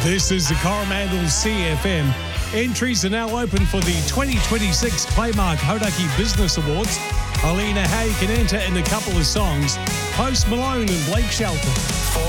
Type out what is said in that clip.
This is the Coromandel CFM. Entries are now open for the 2026 Playmark Hodaki Business Awards. Alina Hay can enter in a couple of songs. Post Malone and Blake Shelton.